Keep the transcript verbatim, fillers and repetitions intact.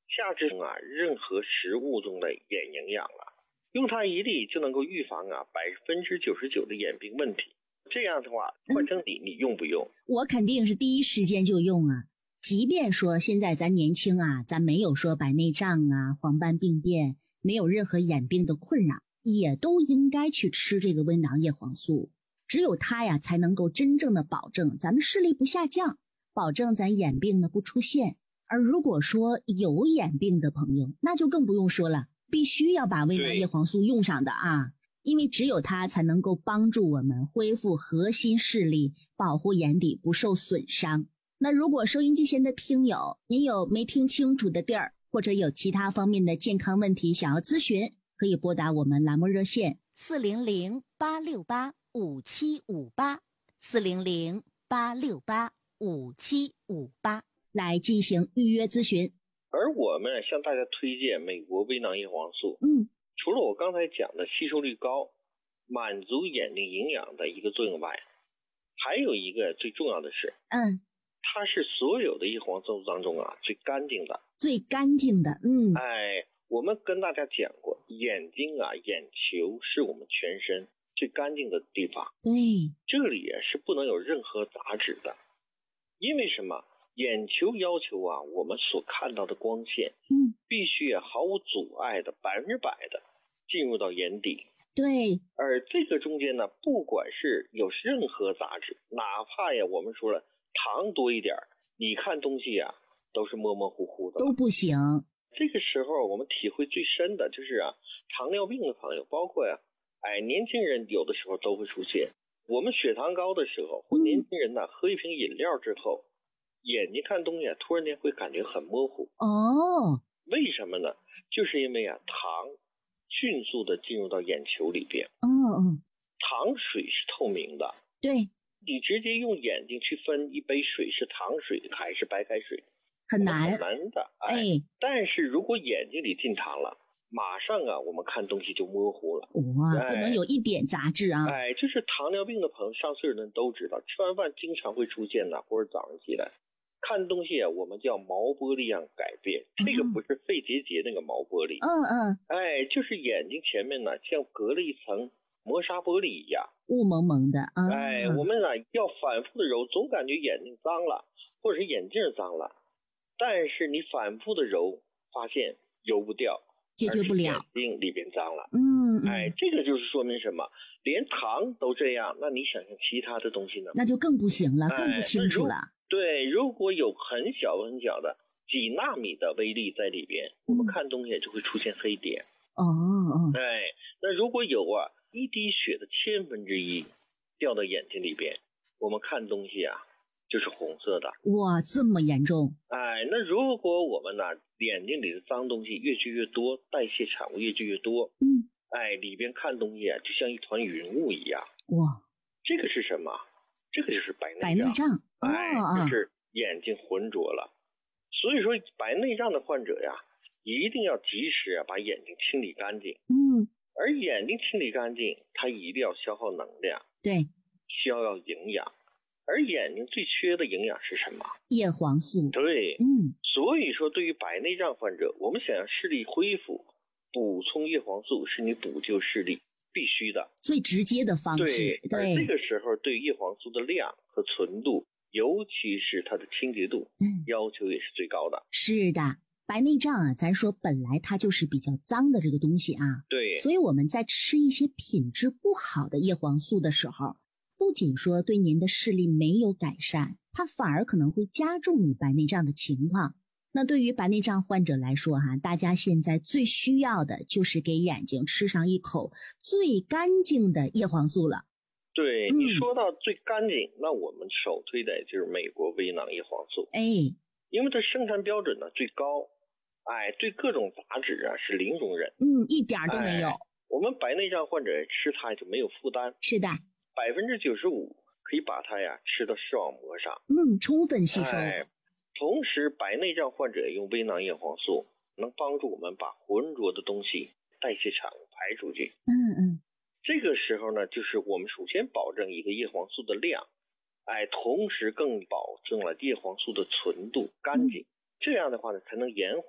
下肢啊任何食物中的眼营养了，用它一粒就能够预防啊百分之九十九的眼病问题。这样的话，换成你，你用不用？ 我肯定是第一时间就用啊。即便说现在咱年轻啊，咱没有说白内障啊、黄斑病变，没有任何眼病的困扰，也都应该去吃这个微囊叶黄素。只有它呀，才能够真正的保证咱们视力不下降，保证咱眼病呢不出现。而如果说有眼病的朋友，那就更不用说了，必须要把微囊叶黄素用上的啊。因为只有它才能够帮助我们恢复核心视力，保护眼底不受损伤。那如果收音机前的听友，您有没听清楚的地儿，或者有其他方面的健康问题想要咨询，可以拨打我们栏目热线四零零八六八五七五八四零零八六八五七五八来进行预约咨询。 而我们向大家推荐美国微囊叶黄素， 嗯。 除了我刚才讲的吸收率高、满足眼睛营养的一个作用外，还有一个最重要的是， 嗯， 它是所有的叶黄素当中啊最干净的， 最干净的，嗯， 哎，我们跟大家讲过，眼睛啊、眼球是我们全身最干净的地方， 对， 这里是不能有任何杂质的，因为什么？眼球要求啊，我们所看到的光线， 嗯， 必须毫无阻碍的、百分之百的进入到眼底。 对， 而这个中间呢，不管是有任何杂质，哪怕呀我们说了糖多一点，你看东西啊都是模模糊糊的， 都不行。 这个时候我们体会最深的就是啊，糖尿病的朋友，包括呀、啊，哎，年轻人有的时候都会出现。我们血糖高的时候，或年轻人呢、嗯、喝一瓶饮料之后，眼睛看东西啊，突然间会感觉很模糊。 哦， 为什么呢？就是因为啊，糖迅速的进入到眼球里边。 嗯嗯， 糖水是透明的， 对， 你直接用眼睛去分一杯水是糖水还是白开水， 很难， 很难的。哎， 哎， 但是如果眼睛里进糖了，马上啊，我们看东西就模糊了。 哇， 哎、 不能有一点杂质啊。 哎，就是糖尿病的朋友，上岁数的人都知道，吃完饭经常会出现呐，或者早上起来看东西啊，我们叫毛玻璃样改变， 嗯、 这个不是肺结节那个毛玻璃， 嗯嗯， 哎，就是眼睛前面呢，像隔了一层磨砂玻璃一样， 雾蒙蒙的啊。 哎，我们啊要反复的揉，总感觉眼睛脏了，或者是眼镜脏了，但是你反复的揉，发现揉不掉， 解决不了， 眼睛里边脏了。 嗯， 哎，这个就是说明什么？连糖都这样，那你想想其他的东西呢？ 那就更不行了， 哎、 更不清楚了。 对，如果有很小很小的几纳米的微粒在里边，我们看东西就会出现黑点。 哦哦， 哎，那如果有啊一滴血的千分之一掉到眼睛里边，我们看东西啊就是红色的。 哇，这么严重？ 哎，那如果我们呢眼睛里的脏东西越聚越多，代谢产物越聚越多， 嗯，哎， 里边看东西啊就像一团云雾一样。 哇， 这个是什么？这个就是白内障。 白内障， 哎， 哦、 就是眼睛浑浊了。所以说，白内障的患者呀，一定要及时啊把眼睛清理干净。 嗯， 而眼睛清理干净，它一定要消耗能量， 对， 消耗营养。而眼睛最缺的营养是什么？ 叶黄素。 对， 嗯，所以说对于白内障患者，我们想要视力恢复，补充叶黄素是你补救视力必须的， 最直接的方式。 对， 对， 而这个时候对叶黄素的量和纯度，尤其是它的清洁度， 嗯， 要求也是最高的。 是的，白内障啊，咱说本来它就是比较脏的这个东西啊， 对， 所以我们在吃一些品质不好的叶黄素的时候，不仅说对您的视力没有改善，它反而可能会加重你白内障的情况。那对于白内障患者来说哈，大家现在最需要的就是给眼睛吃上一口最干净的叶黄素了。 对、嗯、你说到最干净，那我们首推的就是美国微囊叶黄素。 哎， 因为它生产标准呢最高，哎，对各种杂质啊是零容忍， 嗯，一点都没有、哎。 我们白内障患者吃它就没有负担。 是的， 百分之九十五可以把它呀吃到视网膜上， 嗯，充分吸收。 哎，同时白内障患者用微囊叶黄素能帮助我们把浑浊的东西代谢产物排出去。 嗯嗯， 这个时候呢，就是我们首先保证一个叶黄素的量，哎，同时更保证了叶黄素的纯度干净、嗯、这样的话呢才能延缓